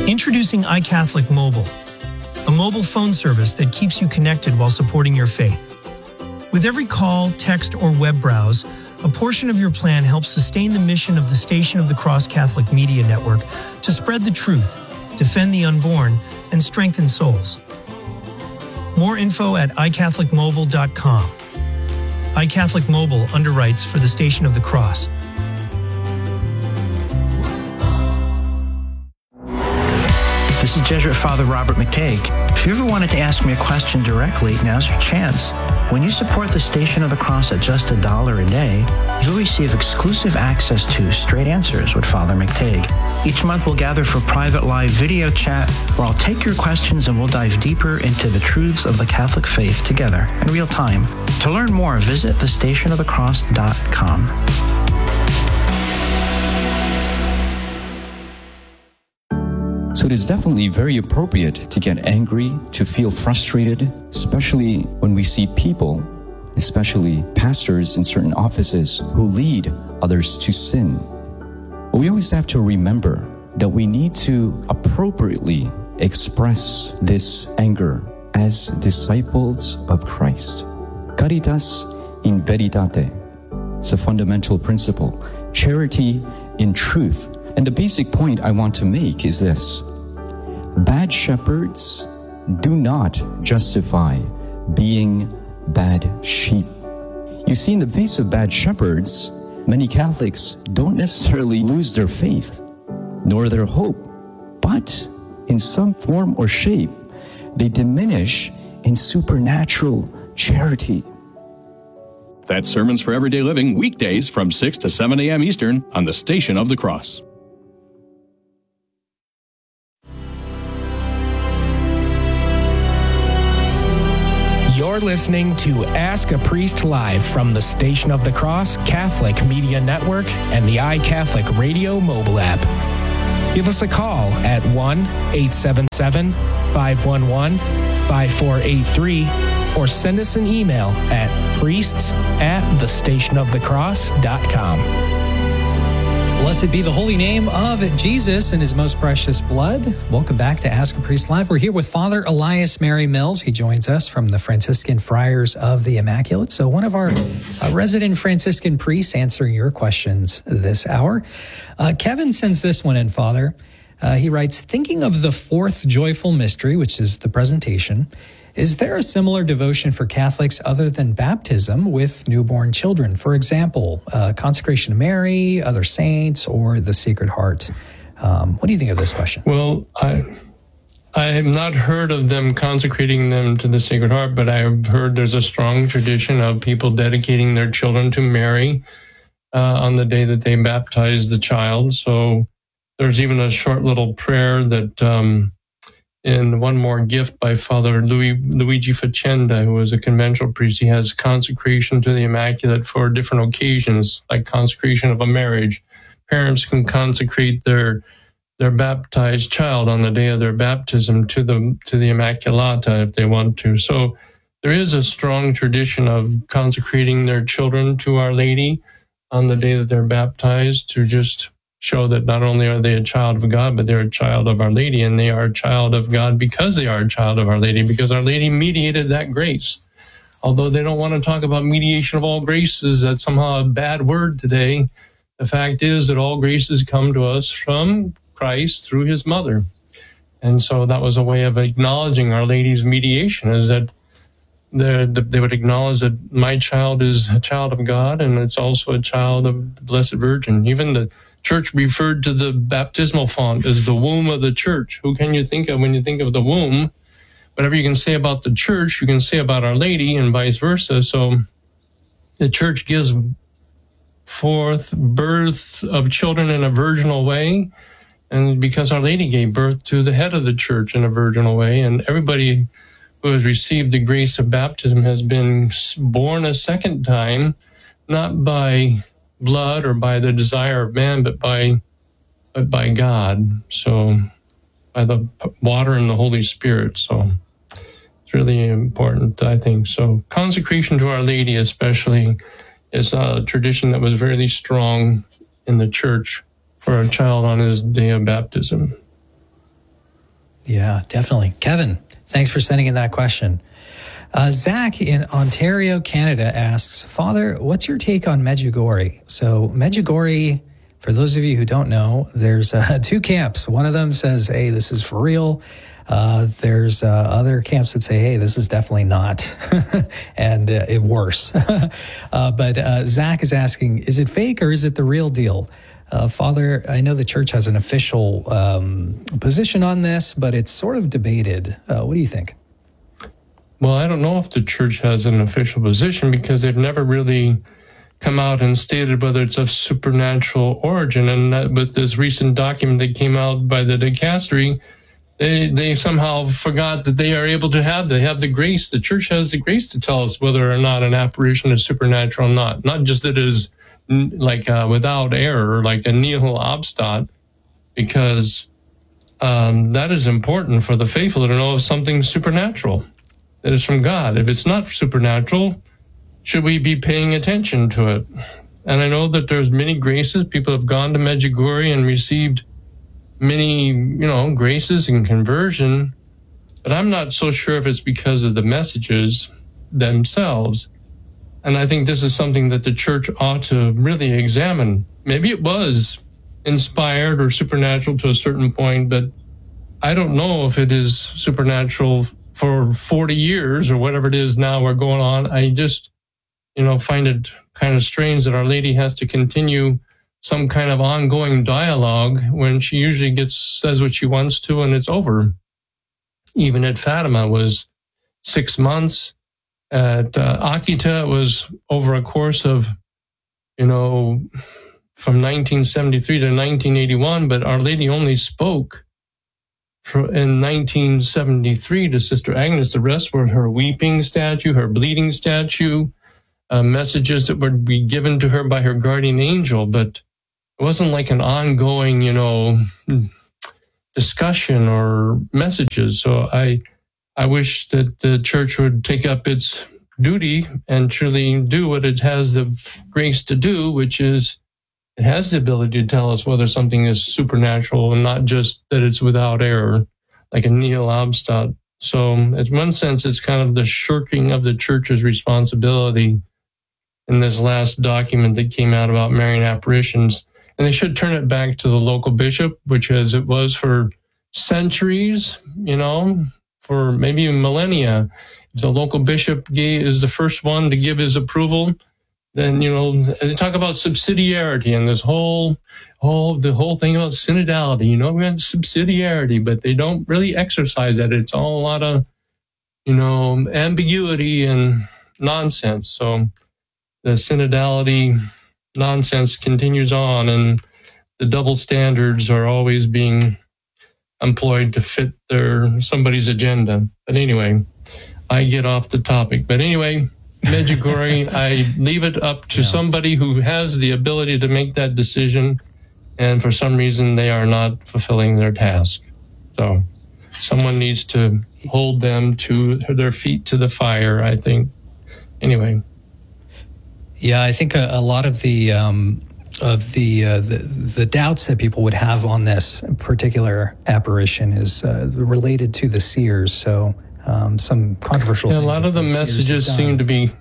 Introducing iCatholic Mobile, a mobile phone service that keeps you connected while supporting your faith. With every call, text, or web browse, a portion of your plan helps sustain the mission of the Station of the Cross Catholic Media Network to spread the truth, defend the unborn, and strengthen souls. More info at iCatholicMobile.com. iCatholic Mobile underwrites for the Station of the Cross. This is Jesuit Father Robert McTague. If you ever wanted to ask me a question directly, now's your chance. When you support the Station of the Cross at just $1 a day, you'll receive exclusive access to Straight Answers with Father McTague. Each month we'll gather for private live video chat where I'll take your questions and we'll dive deeper into the truths of the Catholic faith together in real time. To learn more, visit thestationofthecross.com. So it is definitely very appropriate to get angry, to feel frustrated, especially when we see people, especially pastors in certain offices, who lead others to sin. But we always have to remember that we need to appropriately express this anger as disciples of Christ. Caritas in veritate. It's a fundamental principle. Charity in truth. And the basic point I want to make is this. Bad shepherds do not justify being bad sheep. You see, in the face of bad shepherds, many Catholics don't necessarily lose their faith, nor their hope, but in some form or shape, they diminish in supernatural charity. That's Sermons for Everyday Living, weekdays from 6 to 7 a.m. Eastern on the Station of the Cross. You're listening to Ask a Priest Live from the Station of the Cross Catholic Media Network and the iCatholic Radio mobile app. Give us a call at 1-877-511-5483 or send us an email at priests@thestationofthecross.com. Blessed be the holy name of Jesus and his most precious blood. Welcome back to Ask a Priest Live. We're here with Father Elias Mary Mills. He joins us from the Franciscan Friars of the Immaculate. So one of our resident Franciscan priests answering your questions this hour. Kevin sends this one in, Father. He writes, thinking of the fourth joyful mystery, which is the presentation, is there a similar devotion for Catholics other than baptism with newborn children? For example, consecration to Mary, other saints, or the Sacred Heart? What do you think of this question? Well, I have not heard of them consecrating them to the Sacred Heart, but I have heard there's a strong tradition of people dedicating their children to Mary on the day that they baptize the child. So there's even a short little prayer that... in One More Gift by Father Luigi Facenda, who was a conventual priest, he has consecration to the Immaculate for different occasions, like consecration of a marriage. Parents can consecrate their baptized child on the day of their baptism to the Immaculata if they want to. So there is a strong tradition of consecrating their children to Our Lady on the day that they're baptized to just show that not only are they a child of God, but they're a child of Our Lady, and they are a child of God because they are a child of Our Lady, because Our Lady mediated that grace. Although they don't want to talk about mediation of all graces, that's somehow a bad word today. The fact is that all graces come to us from Christ through his mother. And so that was a way of acknowledging Our Lady's mediation, is that they would acknowledge that my child is a child of God, and it's also a child of the Blessed Virgin. Even the Church referred to the baptismal font as the womb of the Church. Who can you think of when you think of the womb? Whatever you can say about the Church, you can say about Our Lady, and vice versa. So the Church gives forth birth of children in a virginal way, and because Our Lady gave birth to the head of the Church in a virginal way, and everybody who has received the grace of baptism has been born a second time, not by blood or by the desire of man, but by God. So by the water and the Holy Spirit. So it's really important, I think. So consecration to Our Lady especially is a tradition that was very strong in the Church for a child on his day of baptism. Yeah, definitely. Kevin, thanks for sending in that question. Zach in Ontario, Canada asks, Father, what's your take on Medjugorje? So Medjugorje, for those of you who don't know, there's two camps. One of them says, hey, this is for real. There's other camps that say, hey, this is definitely not, and it worse. But Zach is asking, is it fake or is it the real deal? Father, I know the church has an official position on this, but it's sort of debated. What do you think? Well, I don't know if the church has an official position because they've never really come out and stated whether it's of supernatural origin. And that, with this recent document that came out by the dicastery, they somehow forgot that they are able to have the grace. The church has the grace to tell us whether or not an apparition is supernatural or not. Not just that it is like without error, like a nihil obstat, because that is important for the faithful to know if something's supernatural, that is from God. If it's not supernatural, should we be paying attention to it? And I know that there's many graces. People have gone to Medjugorje and received many, graces and conversion, but I'm not so sure if it's because of the messages themselves. And I think this is something that the church ought to really examine. Maybe it was inspired or supernatural to a certain point, but I don't know if it is supernatural for 40 years or whatever it is now we're going on. I just, find it kind of strange that Our Lady has to continue some kind of ongoing dialogue when she usually says what she wants to and it's over. Even at Fatima was 6 months. At Akita, it was over a course of, from 1973 to 1981, but Our Lady only spoke in 1973 to Sister Agnes. The rest were her weeping statue, her bleeding statue, messages that would be given to her by her guardian angel, but it wasn't like an ongoing, discussion or messages. So I wish that the church would take up its duty and truly do what it has the grace to do, which is it has the ability to tell us whether something is supernatural and not just that it's without error, like a nihil obstat. So in one sense, it's kind of the shirking of the church's responsibility in this last document that came out about Marian apparitions. And they should turn it back to the local bishop, which as it was for centuries, for maybe millennia. If the local bishop is the first one to give his approval, then, they talk about subsidiarity and this the whole thing about synodality. We got subsidiarity, but they don't really exercise that. It's all a lot of, ambiguity and nonsense. So the synodality nonsense continues on, and the double standards are always being employed to fit somebody's agenda. But anyway, I get off the topic. But anyway, Medjugorje, I leave it up to somebody who has the ability to make that decision, and for some reason they are not fulfilling their task. So someone needs to hold them to their feet to the fire, I think. Anyway. Yeah, I think a lot of the doubts that people would have on this particular apparition is related to the seers. So some controversial things. A lot of the messages seem to be,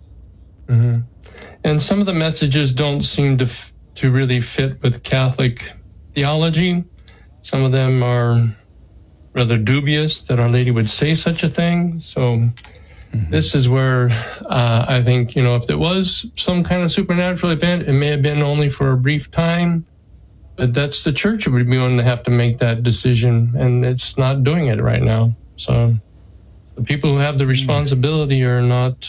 and some of the messages don't seem to really fit with Catholic theology. Some of them are rather dubious that Our Lady would say such a thing. So this is where I think, if there was some kind of supernatural event, it may have been only for a brief time, but that's the church who would be one to have to make that decision, and it's not doing it right now. So the people who have the responsibility are not,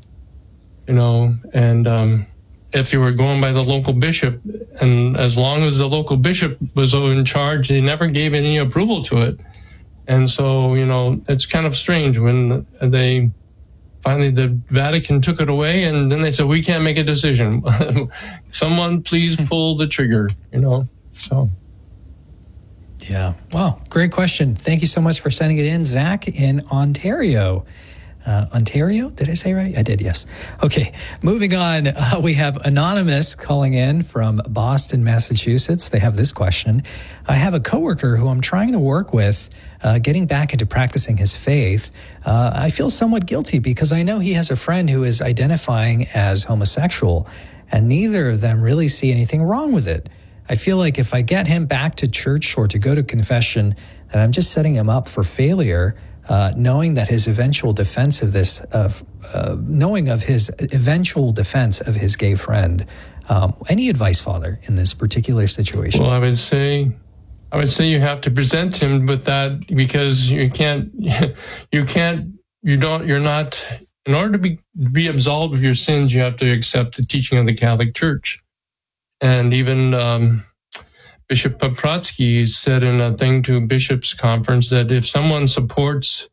if you were going by the local bishop, and as long as the local bishop was in charge, they never gave any approval to it. And so, it's kind of strange when finally the Vatican took it away, and then they said, we can't make a decision. Someone please pull the trigger, so. Yeah. Wow. Great question. Thank you so much for sending it in, Zach in Ontario. Ontario. Did I say right? I did, yes. Okay, moving on. We have Anonymous calling in from Boston, Massachusetts. They have this question. I have a coworker who I'm trying to work with, getting back into practicing his faith. I feel somewhat guilty because I know he has a friend who is identifying as homosexual, and neither of them really see anything wrong with it. I feel like if I get him back to church or to go to confession, that I'm just setting him up for failure, knowing that his eventual defense of this, knowing of his eventual defense of his gay friend. Any advice, Father, in this particular situation? Well, I would say you have to present him with that, because you're not, in order to be absolved of your sins, you have to accept the teaching of the Catholic Church. And even Bishop Paprotsky said in a thing to bishops' conference that if someone supports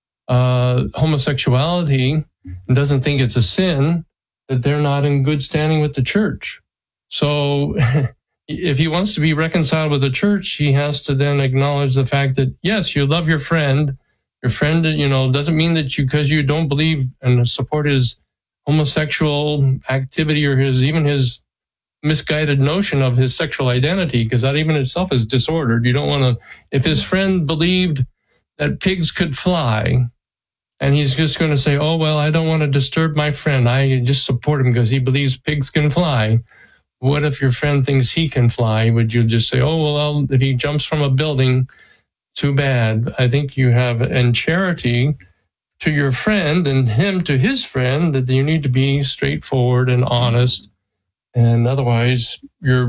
homosexuality and doesn't think it's a sin, that they're not in good standing with the church. So if he wants to be reconciled with the church, he has to then acknowledge the fact that, yes, you love your friend. Your friend, doesn't mean that because you don't believe and support his homosexual activity or his misguided notion of his sexual identity, because that even itself is disordered. You don't want to, if his friend believed that pigs could fly, and he's just going to say, oh, well, I don't want to disturb my friend, I just support him because he believes pigs can fly. What if your friend thinks he can fly? Would you just say, oh, well, if he jumps from a building, too bad? I think you have, in charity to your friend and him to his friend, that you need to be straightforward and honest. And otherwise, you're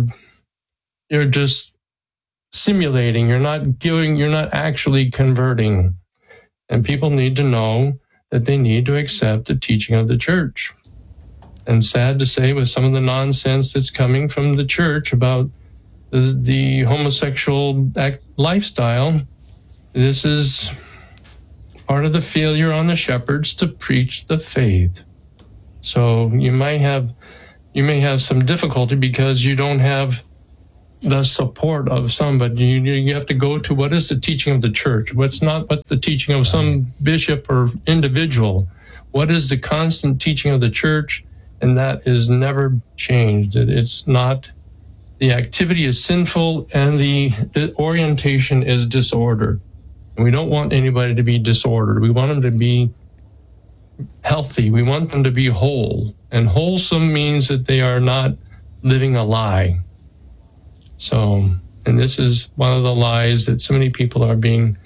just simulating. You're not actually converting. And people need to know that they need to accept the teaching of the church. And sad to say, with some of the nonsense that's coming from the church about the homosexual lifestyle, this is part of the failure on the shepherds to preach the faith. So you may have some difficulty because you don't have the support of some, but you have to go to what is the teaching of the church. What's the teaching of some bishop or individual. What is the constant teaching of the church? And that is never changed. It's not, the activity is sinful and the orientation is disordered. And we don't want anybody to be disordered. We want them to be healthy. We want them to be whole. And wholesome means that they are not living a lie. So, and this is one of the lies that so many people are being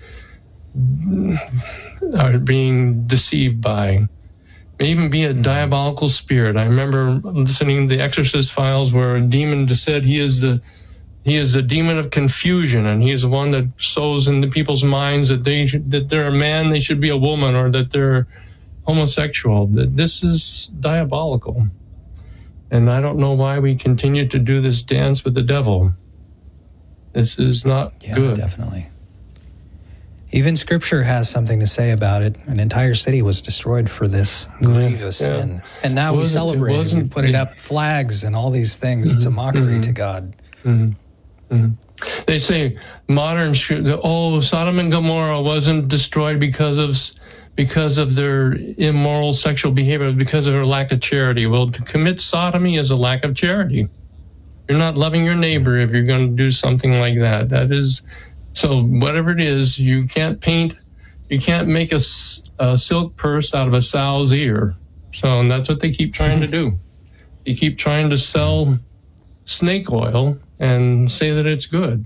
deceived by. May even be a diabolical spirit. I remember listening to the Exorcist files where a demon just said he is the demon of confusion, and he is the one that sows in the people's minds that they're a man, they should be a woman, or that they're homosexual. That this is diabolical. And I don't know why we continue to do this dance with the devil. This is not good. Definitely. Even Scripture has something to say about it. An entire city was destroyed for this grievous sin. And now we celebrate it. We put it up flags and all these things. Mm-hmm. It's a mockery to God. Mm-hmm. Mm-hmm. They say Sodom and Gomorrah wasn't destroyed because of their immoral sexual behavior, because of their lack of charity. Well, to commit sodomy is a lack of charity. You're not loving your neighbor if you're going to do something like that. That is, so whatever it is, you can't make a silk purse out of a sow's ear. So, and that's what they keep trying to do. They keep trying to sell snake oil and say that it's good.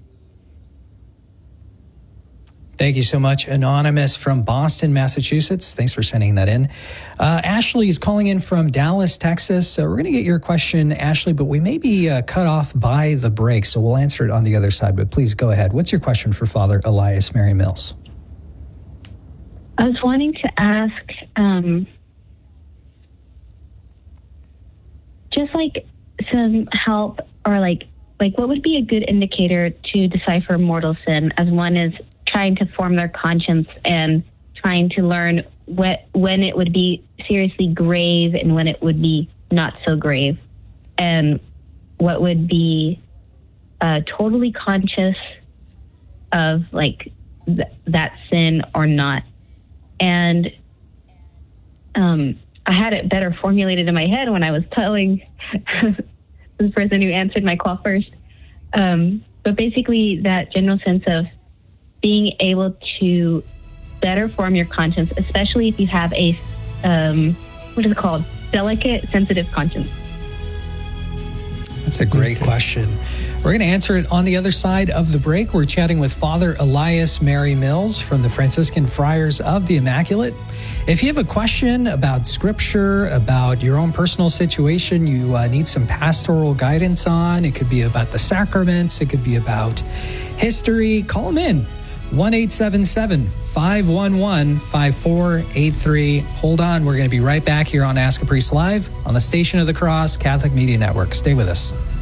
Thank you so much, Anonymous from Boston, Massachusetts. Thanks for sending that in. Ashley is calling in from Dallas, Texas. We're going to get your question, Ashley, but we may be cut off by the break, so we'll answer it on the other side. But please go ahead. What's your question for Father Elias Mary Mills? I was wanting to ask, just like some help, or like what would be a good indicator to decipher mortal sin, as one is trying to form their conscience and trying to learn when it would be seriously grave and when it would be not so grave, and what would be totally conscious of like that sin or not. And I had it better formulated in my head when I was telling the person who answered my call first. But basically that general sense of being able to better form your conscience, especially if you have a, what is it called? Delicate, sensitive conscience. That's a great question. We're going to answer it on the other side of the break. We're chatting with Father Elias Mary Mills from the Franciscan Friars of the Immaculate. If you have a question about Scripture, about your own personal situation, you need some pastoral guidance on, it could be about the sacraments, it could be about history, call them in. 1-877-511-5483. Hold on, we're going to be right back here on Ask a Priest Live on the Station of the Cross Catholic Media Network. Stay with us.